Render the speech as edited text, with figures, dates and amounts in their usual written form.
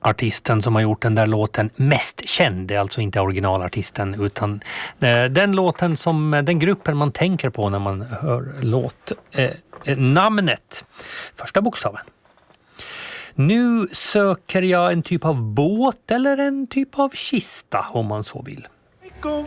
artisten som har gjort den där låten mest känd. Det är alltså inte originalartisten utan den låten som den gruppen man tänker på när man hör låt. Namnet, första bokstaven. Nu söker jag en typ av båt eller en typ av kista om man så vill. Go